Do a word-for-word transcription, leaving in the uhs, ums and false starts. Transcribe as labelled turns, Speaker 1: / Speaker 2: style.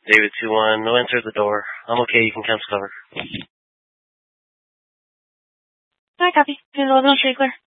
Speaker 1: David two one, no answer at the door. I'm okay, you can cancel cover.
Speaker 2: Alright, copy. Here's the eleven oh three, clear.